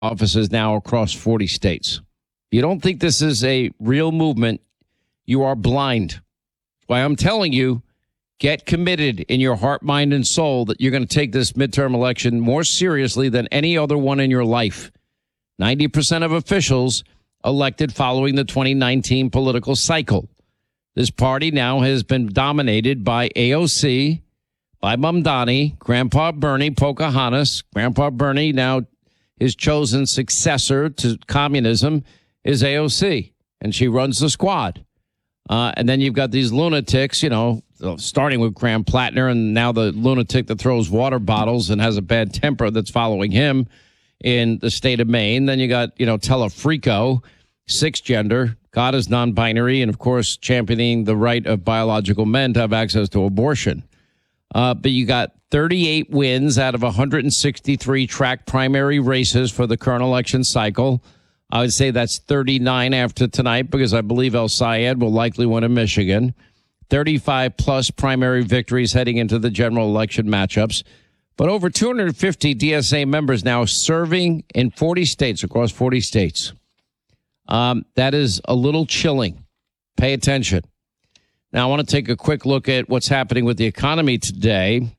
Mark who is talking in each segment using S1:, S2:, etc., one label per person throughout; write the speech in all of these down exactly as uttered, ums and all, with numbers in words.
S1: offices now across forty states. You don't think this is a real movement, you are blind. Why I'm telling you, get committed in your heart, mind, and soul that you're going to take this midterm election more seriously than any other one in your life. ninety percent of officials elected following the twenty nineteen political cycle. This party now has been dominated by A O C, by Mamdani, Grandpa Bernie, Pocahontas. Grandpa Bernie, now his chosen successor to communism, is A O C, and she runs the squad. Uh, and then you've got these lunatics, you know, starting with Graham Plattner, and now the lunatic that throws water bottles and has a bad temper that's following him in the state of Maine. Then you got, you know, Telefrico, sixth gender, God is non-binary, and, of course, championing the right of biological men to have access to abortion. Uh, but you got thirty-eight wins out of one hundred sixty-three track primary races for the current election cycle. I would say that's thirty-nine after tonight because I believe El Sayed will likely win in Michigan. thirty-five plus primary victories heading into the general election matchups. But over two hundred fifty D S A members now serving in forty states, across forty states. Um, that is a little chilling. Pay attention. Now, I want to take a quick look at what's happening with the economy today.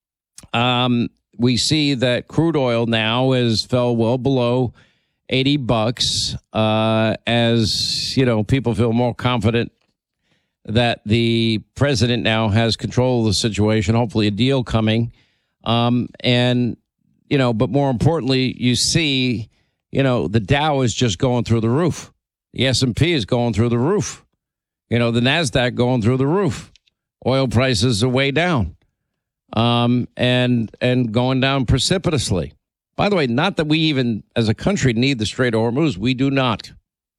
S1: Um, we see that crude oil now has fell well below eighty bucks, uh, as, you know, people feel more confident that the president now has control of the situation, hopefully a deal coming. Um, and, you know, but more importantly, you see, you know, the Dow is just going through the roof. The S and P is going through the roof. You know, the NASDAQ going through the roof. Oil prices are way down, um, and and going down precipitously. By the way, not that we even, as a country, need the Strait of Hormuz. We do not.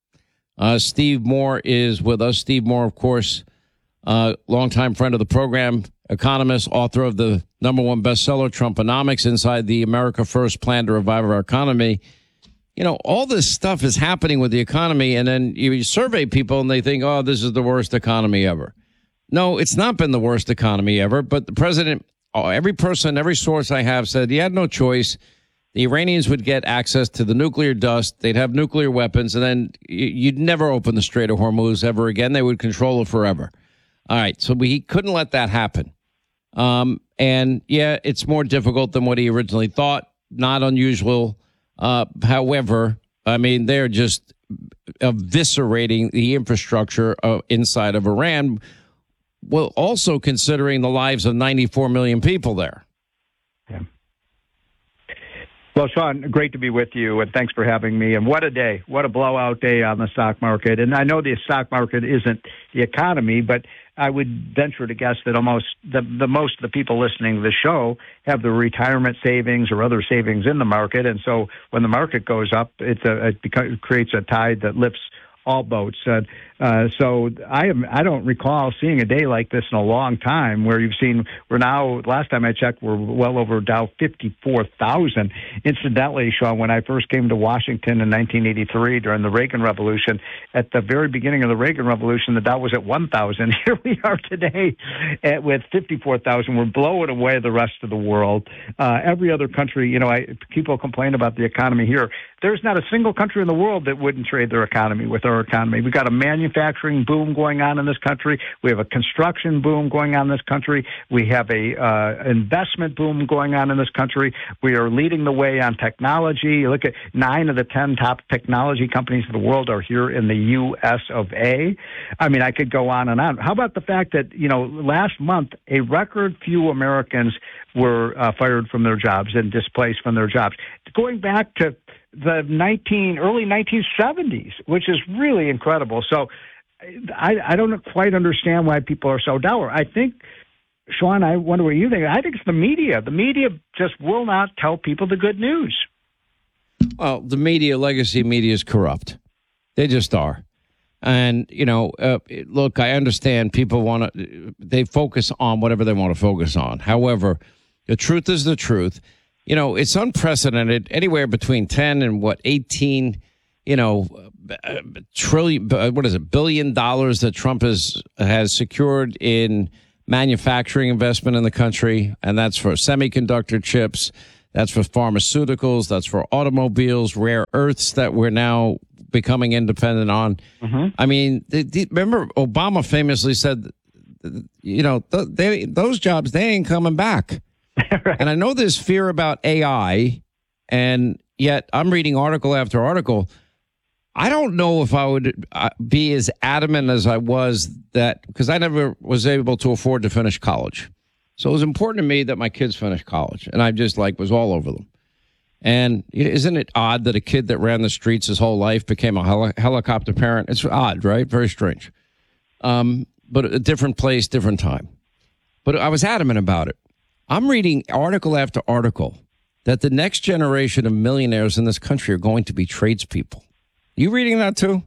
S1: Uh, Steve Moore is with us. Steve Moore, of course, uh, longtime friend of the program, economist, author of the number one bestseller, Trumponomics, Inside the America First Plan to Revive Our Economy. You know, all this stuff is happening with the economy, and then you survey people and they think, oh, this is the worst economy ever. No, it's not been the worst economy ever, but the president, oh, every person, every source I have said he had no choice. The Iranians would get access to the nuclear dust. They'd have nuclear weapons, and then you'd never open the Strait of Hormuz ever again. They would control it forever. All right, so we couldn't let that happen. Um, and, yeah, it's more difficult than what he originally thought. Not unusual. Uh, however, I mean, they're just eviscerating the infrastructure uh, inside of Iran, well, also considering the lives of ninety-four million people there.
S2: Yeah. Well, Sean, great to be with you, and thanks for having me. And what a day. What a blowout day on the stock market. And I know the stock market isn't the economy, but I would venture to guess that almost the, the most of the people listening to the show have their retirement savings or other savings in the market. And so when the market goes up, it's a, it, becomes, it creates a tide that lifts all boats. Uh, uh, so I am, I don't recall seeing a day like this in a long time where you've seen, we're now, last time I checked, we're well over Dow fifty-four thousand. Incidentally, Sean, when I first came to Washington in nineteen eighty-three during the Reagan Revolution, at the very beginning of the Reagan Revolution, the Dow was at one thousand. Here we are today at, with fifty-four thousand. We're blowing away the rest of the world. Uh, every other country, you know, I, people complain about the economy here. There's not a single country in the world that wouldn't trade their economy with our economy. We've got a manufacturing boom going on in this country. We have a construction boom going on in this country. We have a uh, investment boom going on in this country. We are leading the way on technology. You look at nine of the ten top technology companies in the world are here in the U S of A. I mean, I could go on and on. How about the fact that, you know, last month, a record few Americans were uh, fired from their jobs and displaced from their jobs. Going back to the nineteen early nineteen seventies, which is really incredible. So I, I don't quite understand why people are so dour. I think, Sean, I wonder what you think. I think it's the media. The media just will not tell people the good news.
S1: Well, the media, legacy media, is corrupt. They just are. And, you know, uh, look, I understand people want to, they focus on whatever they want to focus on. However, the truth is the truth. You know, it's unprecedented, anywhere between ten and what, eighteen, you know, uh, trillion, uh, what is it, billion dollars that Trump has, has secured in manufacturing investment in the country. And that's for semiconductor chips. That's for pharmaceuticals. That's for automobiles, rare earths that we're now becoming independent on. Mm-hmm. I mean, the, the, remember Obama famously said, you know, th- they, those jobs, they ain't coming back. Right. And I know there's fear about A I, and yet I'm reading article after article. I don't know if I would be as adamant as I was that, because I never was able to afford to finish college. So it was important to me that my kids finish college, and I just like was all over them. And isn't it odd that a kid that ran the streets his whole life became a heli- helicopter parent? It's odd, right? Very strange. Um, but a different place, different time. But I was adamant about it. I'm reading article after article that the next generation of millionaires in this country are going to be tradespeople. You reading that too?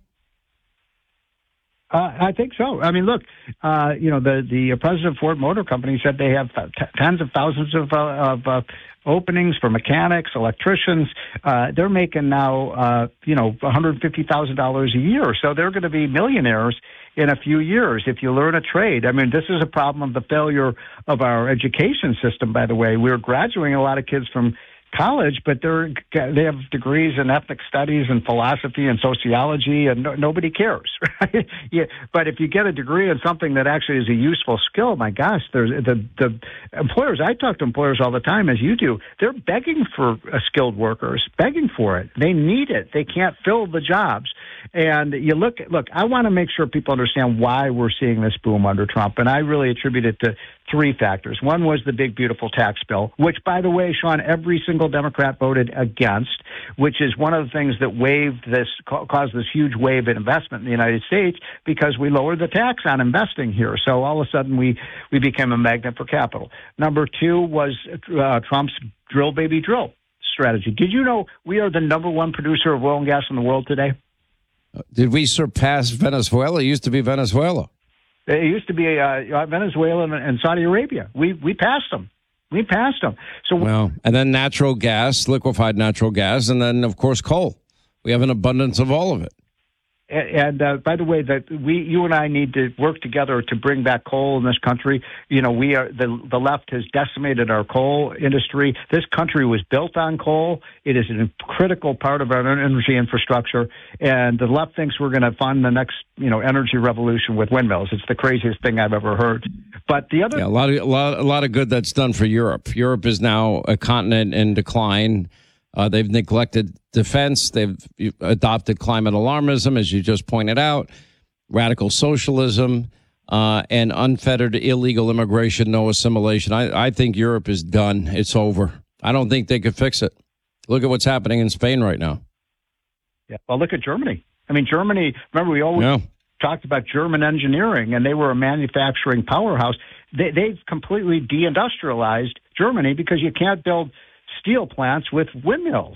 S2: Uh, I think so. I mean, look, uh, you know, the the president of Ford Motor Company said they have t- tens of thousands of, uh, of uh, openings for mechanics, electricians. Uh, they're making now, uh, you know, one hundred fifty thousand dollars a year. So they're going to be millionaires in a few years if you learn a trade. I mean, this is a problem of the failure of our education system, by the way. We're graduating a lot of kids from college, but they're they have degrees in ethnic studies and philosophy and sociology, and no, nobody cares, right? Yeah, but if you get a degree in something that actually is a useful skill, my gosh, there's the the employers. I talk to employers all the time, as you do. They're begging for uh, skilled workers, begging for it. They need it. They can't fill the jobs. And you look, look. I want to make sure people understand why we're seeing this boom under Trump, and I really attribute it to three factors. One was the big, beautiful tax bill, which, by the way, Sean, every single Democrat voted against, which is one of the things that waved this, caused this huge wave in investment in the United States, because we lowered the tax on investing here. So all of a sudden we, we became a magnet for capital. Number two was uh, Trump's drill, baby, drill strategy. Did you know we are the number one producer of oil and gas in the world today?
S1: Did we surpass Venezuela? It used to be Venezuela.
S2: It used to be uh, Venezuela and, and Saudi Arabia. We we passed them. We passed them. So
S1: well, and then natural gas, liquefied natural gas, and then of course coal. We have an abundance of all of it.
S2: And uh, by the way, that we, you and I need to work together to bring back coal in this country. You know, we are the the left has decimated our coal industry. This country was built on coal. It is a critical part of our energy infrastructure. And the left thinks we're going to fund the next, you know, energy revolution with windmills. It's the craziest thing I've ever heard. But the other,
S1: yeah, a lot of a lot, a lot of good that's done for Europe. Europe is now a continent in decline. Uh, they've neglected defense. They've adopted climate alarmism, as you just pointed out, radical socialism, uh, and unfettered illegal immigration, no assimilation. I, I think Europe is done. It's over. I don't think they could fix it. Look at what's happening in Spain right now.
S2: Yeah. Well, look at Germany. I mean, Germany, remember, we always yeah. talked about German engineering, and they were a manufacturing powerhouse. They, they've completely deindustrialized Germany because you can't build steel plants with windmills.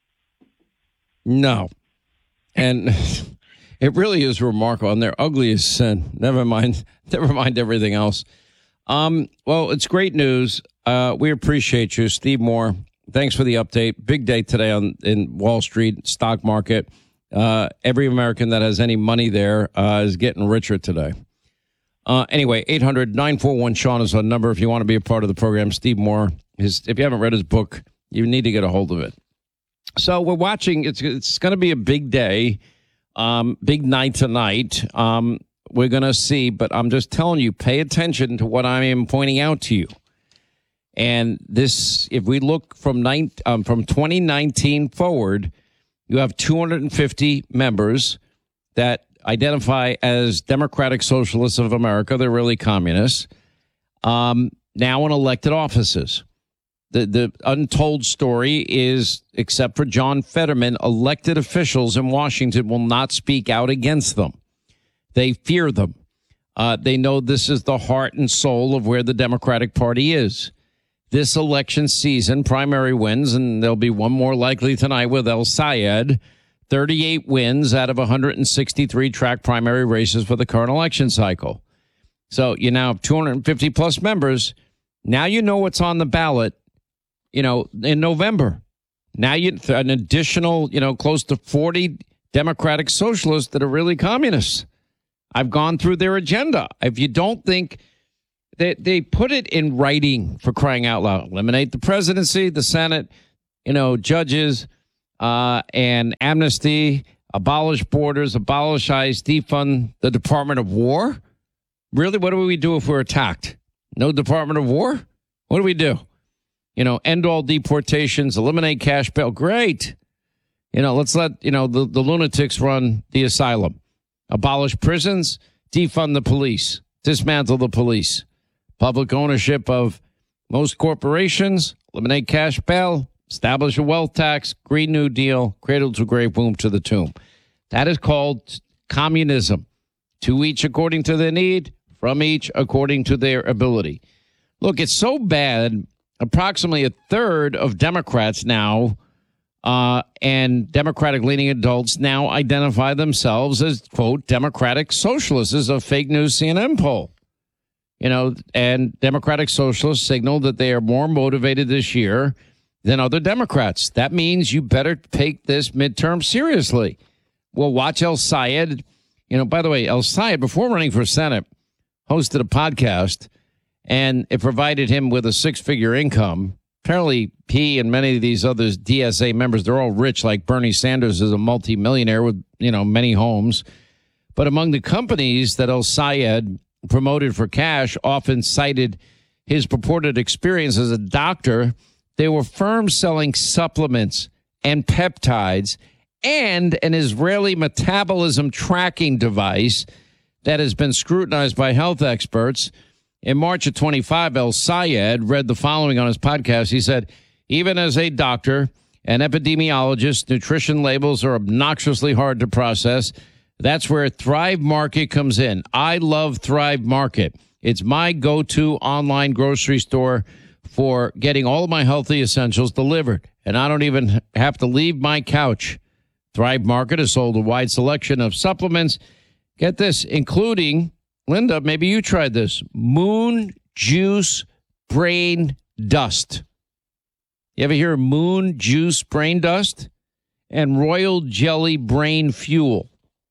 S1: No. And it really is remarkable. And they're ugly as sin. Never mind. Never mind everything else. Um, well, it's great news. Uh, we appreciate you, Steve Moore. Thanks for the update. Big day today on in Wall Street stock market. Uh, every American that has any money there uh, is getting richer today. Uh, anyway, eight hundred nine four one Sean is our number if you want to be a part of the program. Steve Moore, his, if you haven't read his book, you need to get a hold of it. So we're watching. It's it's going to be a big day, um, big night tonight. Um, we're going to see, but I'm just telling you, pay attention to what I am pointing out to you. And this, if we look from nine, um, from twenty nineteen forward, you have two hundred fifty members that identify as Democratic Socialists of America. They're really communists. Um, now in elected offices. The the untold story is, except for John Fetterman, elected officials in Washington will not speak out against them. They fear them. Uh, they know this is the heart and soul of where the Democratic Party is. This election season, primary wins, and there'll be one more likely tonight with El Sayed, thirty-eight wins out of one hundred sixty-three track primary races for the current election cycle. So you now have two hundred fifty plus members. Now you know what's on the ballot. You know, in November, now you an additional, you know, close to forty Democratic Socialists that are really communists. I've gone through their agenda. If you don't think they, they put it in writing, for crying out loud. Eliminate the presidency, the Senate, you know, judges, uh, and amnesty, abolish borders, abolish ICE, defund the Department of War. Really, what do we do if we're attacked? No Department of War? What do we do? You know, end all deportations, eliminate cash bail. Great. You know, let's let, you know, the, the lunatics run the asylum. Abolish prisons, defund the police, dismantle the police. Public ownership of most corporations, eliminate cash bail, establish a wealth tax, Green New Deal, cradle to grave, womb to the tomb. That is called communism. To each according to their need, from each according to their ability. Look, it's so bad, approximately a third of Democrats now uh, and Democratic-leaning adults now identify themselves as, quote, Democratic Socialists. This is a fake news C N N poll. You know, and Democratic Socialists signal that they are more motivated this year than other Democrats. That means you better take this midterm seriously. Well, watch El Sayed. You know, by the way, El Sayed, before running for Senate, hosted a podcast, and it provided him with a six-figure income. Apparently, he and many of these other D S A members, they're all rich, like Bernie Sanders is a multimillionaire with, you know, many homes. But among the companies that El Sayed promoted for cash often cited his purported experience as a doctor. They were firms selling supplements and peptides and an Israeli metabolism tracking device that has been scrutinized by health experts. In March of twenty-five, El Sayed read the following on his podcast. He said, even as a doctor and epidemiologist, nutrition labels are obnoxiously hard to process. That's where Thrive Market comes in. I love Thrive Market. It's my go-to online grocery store for getting all of my healthy essentials delivered, and I don't even have to leave my couch. Thrive Market has sold a wide selection of supplements. Get this, including, Linda, maybe you tried this, Moon Juice Brain Dust. You ever hear of Moon Juice Brain Dust? And Royal Jelly Brain Fuel.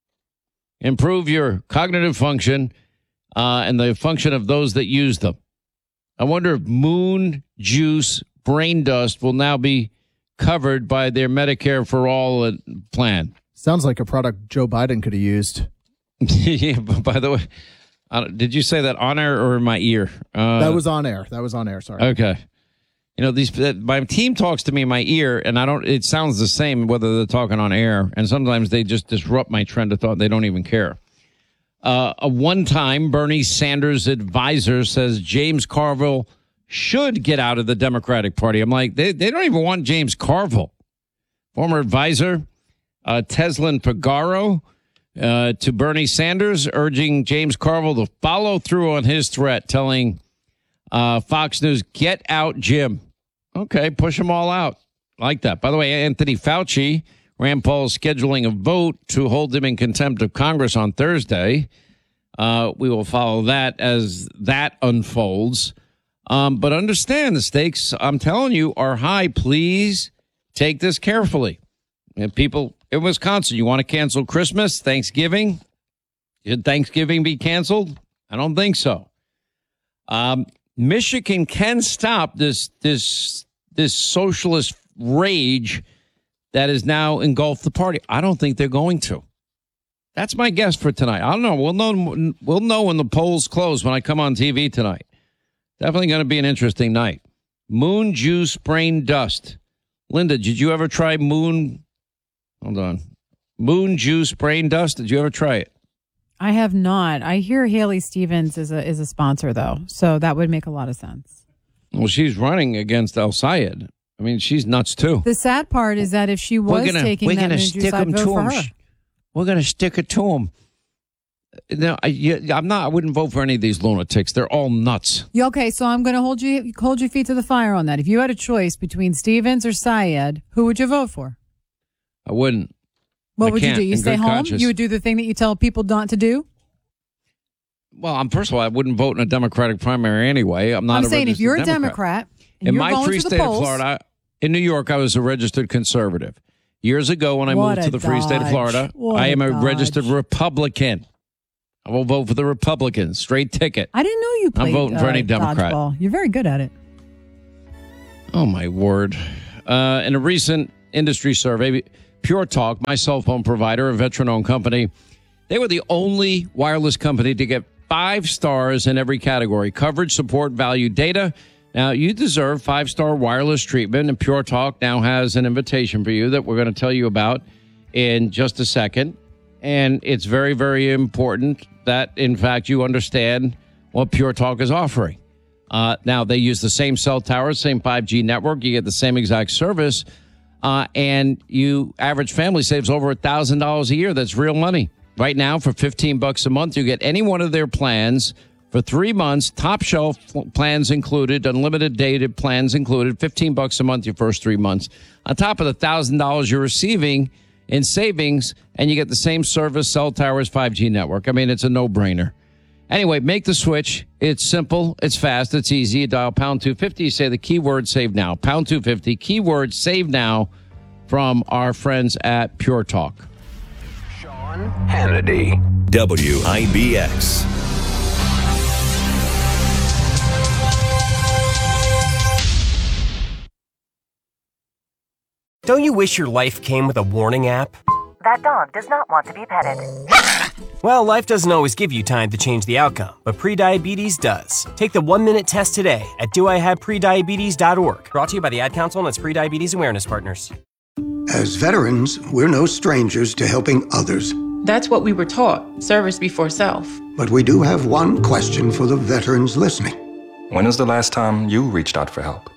S1: Improve your cognitive function uh, and the function of those that use them. I wonder if Moon Juice Brain Dust will now be covered by their Medicare for All plan.
S3: Sounds like a product Joe Biden could have used.
S1: Yeah, but by the way, uh, did you say that on air or in my ear? Uh,
S3: that was on air. That was on air. Sorry.
S1: Okay. You know, these my team talks to me in my ear, and I don't. It sounds the same whether they're talking on air, and sometimes they just disrupt my trend of thought. They don't even care. Uh, a one-time Bernie Sanders advisor says James Carville should get out of the Democratic Party. I'm like, they they don't even want James Carville. Former advisor uh, Teslin Figaro uh, to Bernie Sanders, urging James Carville to follow through on his threat, telling uh, Fox News, "Get out, Jim." Okay, push them all out. Like that. By the way, Anthony Fauci, Rand Paul's scheduling a vote to hold him in contempt of Congress on Thursday. Uh, we will follow that as that unfolds. Um, but understand the stakes, I'm telling you, are high. Please take this carefully. And people in Wisconsin, you want to cancel Christmas, Thanksgiving? Should Thanksgiving be canceled? I don't think so. Um, Michigan can stop this this this socialist rage that has now engulfed the party. I don't think they're going to. That's my guess for tonight. I don't know. We'll know. We'll know when the polls close when I come on T V tonight. Definitely going to be an interesting night. Moon Juice Brain Dust. Linda, did you ever try Moon? Hold on. Moon Juice Brain Dust. Did you ever try it?
S4: I have not. I hear Haley Stevens is a is a sponsor, though, so that would make a lot of sense.
S1: Well, she's running against El Sayed. I mean, she's nuts, too.
S4: The sad part is that if she was
S1: gonna,
S4: taking that Moon Juice, I'd vote for her.
S1: We're going to stick it to them. No, I, yeah, I'm not. I wouldn't vote for any of these lunatics. They're all nuts.
S4: Yeah, okay, so I'm going to hold you hold your feet to the fire on that. If you had a choice between Stevens or Sayed, who would you vote for?
S1: I wouldn't.
S4: What
S1: I
S4: would you do? You stay home?
S1: Conscience.
S4: You would do the thing that you tell people not to do?
S1: Well, I'm first of all, I wouldn't vote in a Democratic primary anyway. I'm not.
S4: I'm
S1: a
S4: saying if you're a
S1: Democrat,
S4: Democrat and
S1: in
S4: you're
S1: my
S4: going
S1: free
S4: to the
S1: state
S4: polls,
S1: of Florida, in New York, I was a registered conservative. Years ago, when I
S4: What
S1: moved to
S4: a
S1: the free state of
S4: dodge.
S1: Florida,
S4: What
S1: I am
S4: a
S1: a
S4: dodge.
S1: registered Republican. I will vote for the Republicans. Straight ticket.
S4: I didn't know you played
S1: I'm voting for
S4: uh,
S1: any Democrat.
S4: dodgeball. You're very good at it.
S1: Oh, my word. Uh, in a recent industry survey, Pure Talk, my cell phone provider, a veteran-owned company, they were the only wireless company to get five stars in every category: coverage, support, value, data. Now, you deserve five-star wireless treatment, and Pure Talk now has an invitation for you that we're going to tell you about in just a second. And it's very, very important that, in fact, you understand what Pure Talk is offering. Uh, now, they use the same cell towers, same five G network. You get the same exact service, uh, and you average family saves over one thousand dollars a year. That's real money. Right now, for fifteen bucks a month, you get any one of their plans for three months, top shelf plans included, unlimited data plans included, fifteen bucks a month your first three months. On top of the one thousand dollars you're receiving in savings, and you get the same service, cell towers, five G network. I mean, it's a no-brainer. Anyway, make the switch. It's simple. It's fast. It's easy. You dial pound two fifty. You say the keyword save now. Pound two fifty. Keyword save now from our friends at Pure Talk.
S5: Sean Hannity. W I B X.
S6: Don't you wish your life came with a warning app?
S7: That dog does not want to be petted.
S6: Well, life doesn't always give you time to change the outcome, but prediabetes does. Take the one-minute test today at do I have prediabetes dot org. Brought to you by the Ad Council and its Prediabetes Awareness Partners.
S8: As veterans, we're no strangers to helping others.
S9: That's what we were taught, service before self.
S8: But we do have one question for the veterans listening.
S10: When was the last time you reached out for help?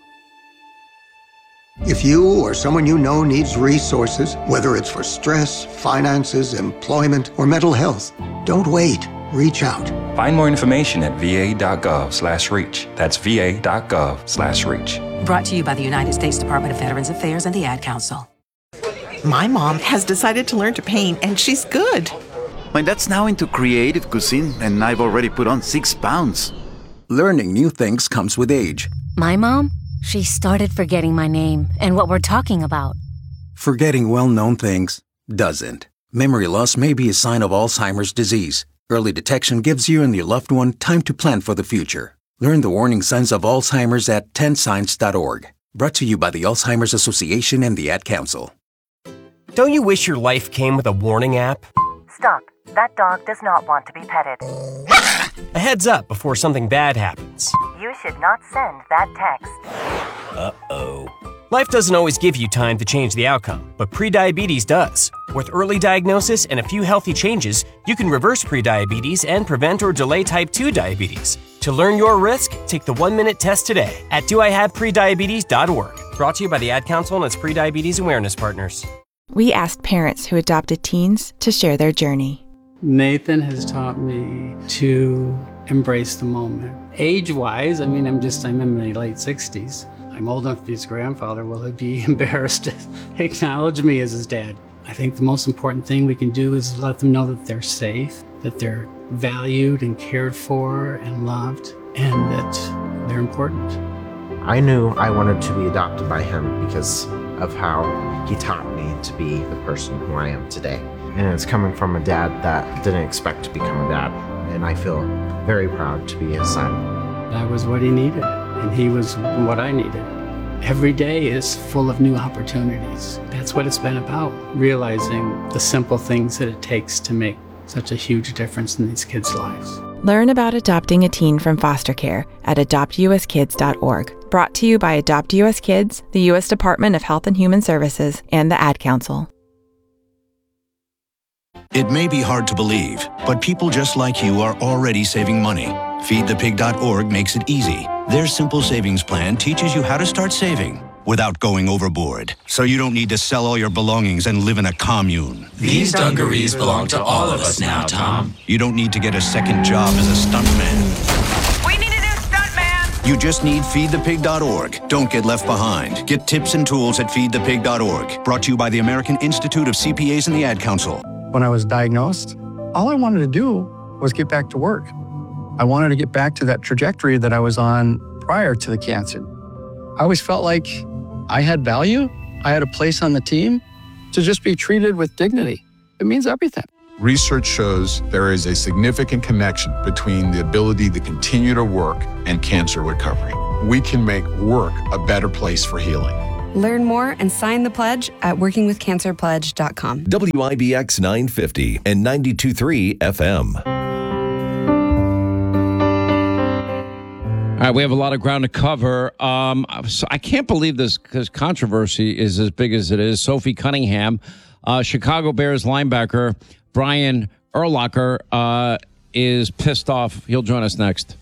S8: If you or someone you know needs resources, whether it's for stress, finances, employment, or mental health, don't wait. Reach out.
S10: Find more information at va.gov slash reach. That's va.gov slash reach.
S7: Brought to you by the United States Department of Veterans Affairs and the Ad Council.
S11: My mom has decided to learn to paint, and she's good.
S12: My dad's now into creative cuisine, and I've already put on six pounds.
S13: Learning new things comes with age.
S14: My mom? She started forgetting my name and what we're talking about.
S13: Forgetting well-known things doesn't. Memory loss may be a sign of Alzheimer's disease. Early detection gives you and your loved one time to plan for the future. Learn the warning signs of Alzheimer's at ten signs dot org. Brought to you by the Alzheimer's Association and the Ad Council.
S6: Don't you wish your life came with a warning app?
S7: Stop. That dog does not want to be petted.
S6: A heads up before something bad happens.
S7: You should not send that text.
S6: Uh-oh. Life doesn't always give you time to change the outcome, but prediabetes does. With early diagnosis and a few healthy changes, you can reverse prediabetes and prevent or delay type two diabetes. To learn your risk, take the one-minute test today at do I have prediabetes dot org. Brought to you by the Ad Council and its Prediabetes Awareness Partners.
S15: We asked parents who adopted teens to share their journey.
S16: Nathan has taught me to embrace the moment. Age-wise, I mean, I'm just, I'm in my late sixties. I'm old enough to be his grandfather. Will he be embarrassed to acknowledge me as his dad? I think the most important thing we can do is let them know that they're safe, that they're valued and cared for and loved, and that they're important.
S17: I knew I wanted to be adopted by him because of how he taught me to be the person who I am today. And it's coming from a dad that didn't expect to become a dad. And I feel very proud to be his son.
S16: I was what he needed, and he was what I needed. Every day is full of new opportunities. That's what it's been about, realizing the simple things that it takes to make such a huge difference in these kids' lives.
S15: Learn about adopting a teen from foster care at adopt u s kids dot org. Brought to you by Adopt U S Kids, the U S Department of Health and Human Services, and the Ad Council.
S18: It may be hard to believe, but people just like you are already saving money. feed the pig dot org makes it easy. Their simple savings plan teaches you how to start saving without going overboard, so you don't need to sell all your belongings and live in a commune.
S19: These dungarees belong to all of us now, Tom.
S18: You don't need to get a second job as a stuntman.
S20: We need a new stuntman!
S18: You just need feed the pig dot org. Don't get left behind. Get tips and tools at feed the pig dot org. Brought to you by the American Institute of C P As and the Ad Council.
S21: When I was diagnosed, all I wanted to do was get back to work. I wanted to get back to that trajectory that I was on prior to the cancer. I always felt like I had value. I had a place on the team. To just be treated with dignity, it means everything.
S20: research shows there is a significant connection between the ability to continue to work and cancer recovery. We can make work a better place for healing.
S22: Learn more and sign the pledge at working with cancer pledge dot com.
S5: W I B X nine fifty and ninety-two point three F M.
S1: All right, we have a lot of ground to cover. Um, so I can't believe this because controversy is as big as it is. Sophie Cunningham, uh, Chicago Bears linebacker Brian Urlacher uh, is pissed off. He'll join us next.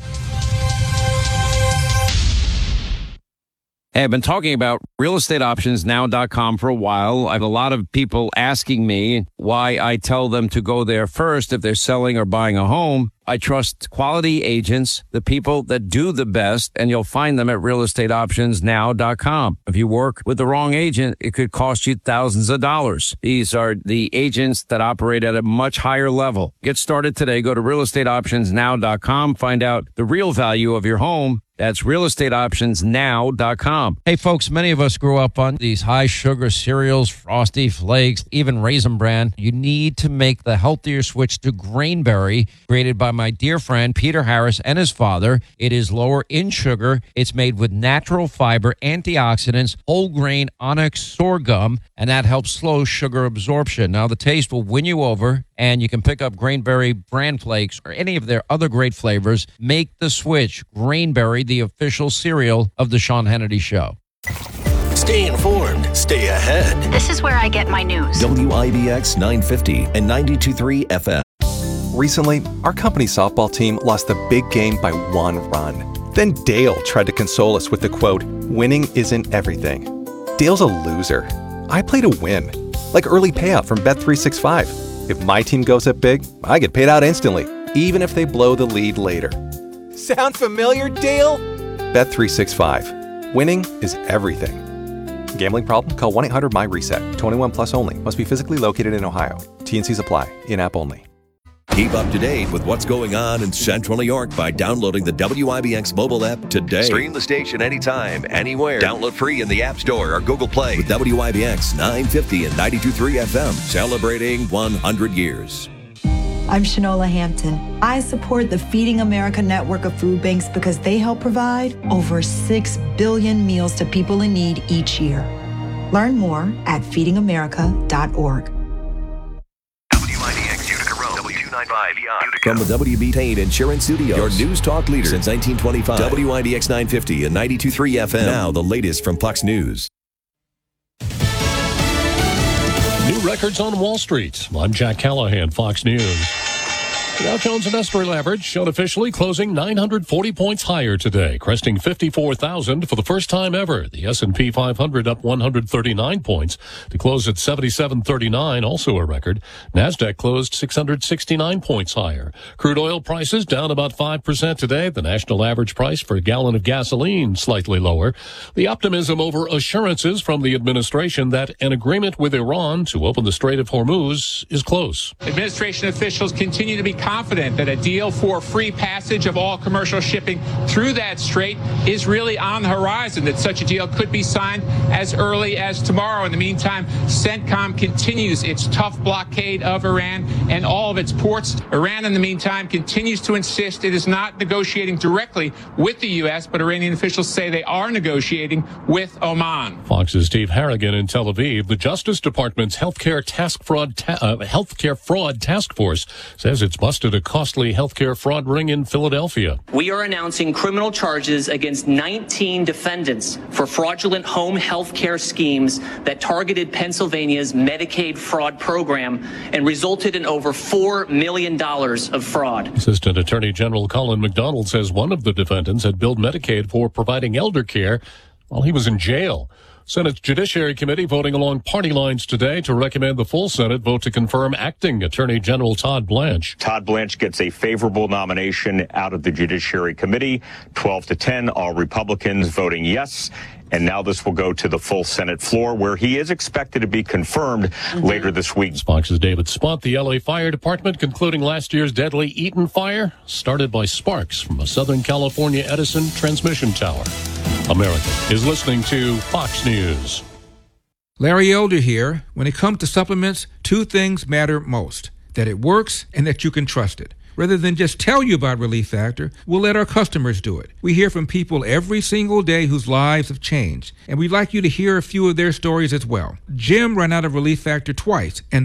S1: Hey, I've been talking about real estate options now dot com for a while. I have a lot of people asking me why I tell them to go there first if they're selling or buying a home. I trust quality agents, the people that do the best, and you'll find them at real estate options now dot com. If you work with the wrong agent, it could cost you thousands of dollars. These are the agents that operate at a much higher level. Get started today. Go to real estate options now dot com. Find out the real value of your home. That's real estate options now dot com. Hey, folks, many of us grew up on these high-sugar cereals, Frosty Flakes, even Raisin Bran. You need to make the healthier switch to Grainberry, created by my dear friend Peter Harris and his father. It is lower in sugar. It's made with natural fiber, antioxidants, whole grain onyx sorghum, and that helps slow sugar absorption. Now, the taste will win you over, and you can pick up Grainberry Bran Flakes or any of their other great flavors. Make the switch. Grainberry, the official cereal of the Sean Hannity Show.
S5: Stay informed. Stay ahead.
S14: This is where I get my news.
S5: W I B X nine fifty and ninety-two point three F M.
S23: Recently, our company softball team lost a big game by one run. Then Dale tried to console us with the quote, "Winning isn't everything." Dale's a loser. I play to win. Like early payout from Bet three sixty-five. If my team goes up big, I get paid out instantly, even if they blow the lead later. Sound familiar, Dale? Bet three sixty-five. Winning is everything. Gambling problem? Call one eight hundred M Y reset. twenty-one plus only. Must be physically located in Ohio. T and Cs apply. In-app only.
S5: Keep up to date with what's going on in Central New York by downloading the W I B X mobile app today. Stream the station anytime, anywhere. Download free in the App Store or Google Play with W I B X nine fifty and ninety-two point three F M, celebrating one hundred years.
S24: I'm Shanola Hampton. I support the Feeding America network of food banks because they help provide over six billion meals to people in need each year. Learn more at feeding america dot org.
S5: W I B X Utica Road, W two ninety-five Utica. From the W B Tain Insurance Studios, your news talk leader since nineteen twenty-five. W I B X nine fifty and ninety-two point three F M. Now the latest from Fox News.
S25: New records on Wall Street. I'm Jack Callahan, Fox News. The Dow Jones Industrial Average showed officially closing nine hundred forty points higher today, cresting fifty-four thousand for the first time ever. The S and P five hundred up one hundred thirty-nine points to close at seventy-seven thirty-nine, also a record. NASDAQ closed six hundred sixty-nine points higher. Crude oil prices down about five percent today. The national average price for a gallon of gasoline slightly lower. The optimism over assurances from the administration that an agreement with Iran to open the Strait of Hormuz is close.
S26: Administration officials continue to be confident that a deal for free passage of all commercial shipping through that strait is really on the horizon, that such a deal could be signed as early as tomorrow. In the meantime, CENTCOM continues its tough blockade of Iran and all of its ports. Iran, in the meantime, continues to insist it is not negotiating directly with the U S, but Iranian officials say they are negotiating with Oman.
S25: Fox's Steve Harrigan in Tel Aviv. The Justice Department's healthcare task fraud ta- uh, healthcare fraud task force says it's busted a costly healthcare fraud ring in Philadelphia.
S27: We are announcing criminal charges against nineteen defendants for fraudulent home health care schemes that targeted Pennsylvania's Medicaid fraud program and resulted in over four million dollars of fraud.
S25: Assistant Attorney General Colin McDonald says one of the defendants had billed Medicaid for providing elder care while he was in jail. Senate Judiciary Committee voting along party lines today to recommend the full Senate vote to confirm acting Attorney General Todd Blanche.
S28: Todd Blanche gets a favorable nomination out of the Judiciary Committee, twelve to ten, all Republicans voting yes. And now this will go to the full Senate floor, where he is expected to be confirmed mm-hmm. later this week.
S25: Fox's David Spott. The L A Fire Department concluding last year's deadly Eaton fire, started by sparks from a Southern California Edison transmission tower. America is listening to Fox News.
S29: Larry Elder here. When it comes to supplements, two things matter most.
S2: that it works, and that you can trust it. Rather than just tell you about Relief Factor, we'll let our customers do it. We hear from people every single day whose lives have changed, and we'd like you to hear a few of their stories as well. Jim ran out of Relief Factor twice, and